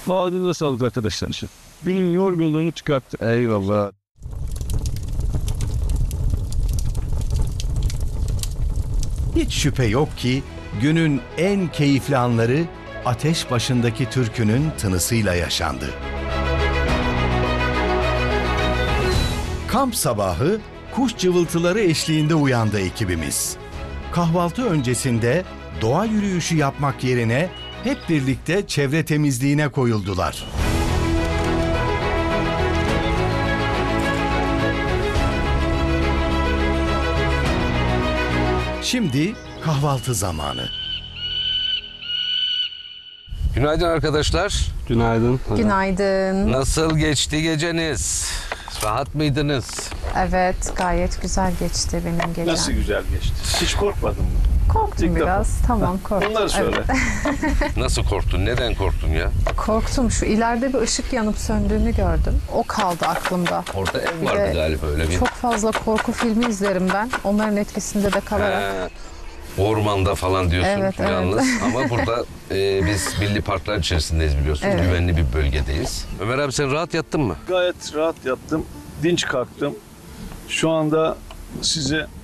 Ağzınıza sağlık arkadaşlar. Benim yorgunluğumu çıkarttı. Eyvallah. Hiç şüphe yok ki günün en keyifli anları ateş başındaki türkünün tınısıyla yaşandı. Kamp sabahı kuş cıvıltıları eşliğinde uyandı ekibimiz. Kahvaltı öncesinde doğa yürüyüşü yapmak yerine hep birlikte çevre temizliğine koyuldular. Şimdi kahvaltı zamanı. Günaydın arkadaşlar. Günaydın. Günaydın. Nasıl geçti geceniz? Rahat mıydınız? Evet, gayet güzel geçti benim gecem. Nasıl güzel geçti? Hiç korkmadın mı? Korktum İlk biraz. Tamam, korktum. Bunları söyle. Evet. Nasıl korktun? Neden korktun ya? Korktum. Şu ileride bir ışık yanıp söndüğünü gördüm. O kaldı aklımda. Orada ev Bir vardı de galiba öyle bir. Çok fazla korku filmi izlerim ben. Onların etkisinde de kalarak. Ormanda falan diyorsun Evet, evet. yalnız. Ama burada biz milli parklar içerisindeyiz biliyorsunuz. Evet. Güvenli bir bölgedeyiz. Ömer abi sen rahat yattın mı? Gayet rahat yattım. Dinç kalktım. Şu anda size